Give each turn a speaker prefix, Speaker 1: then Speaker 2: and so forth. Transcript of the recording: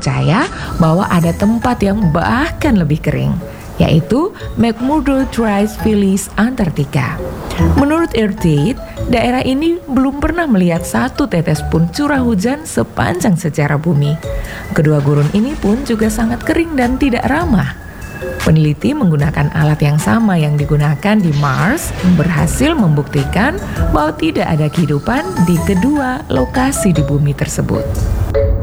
Speaker 1: percaya bahwa ada tempat yang bahkan lebih kering, yaitu McMurdo Dry Spillis Antartika. Menurut Earthite, daerah ini belum pernah melihat satu tetes pun curah hujan sepanjang sejarah bumi. Kedua gurun ini pun juga sangat kering dan tidak ramah. Peneliti menggunakan alat yang sama yang digunakan di Mars berhasil membuktikan bahwa tidak ada kehidupan di kedua lokasi di bumi tersebut.